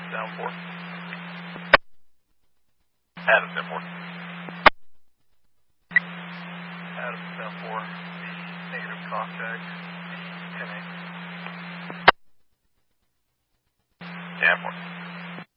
down 4. Adams down 4. Adams down 4. The negative contact, the 10-8. Down 4.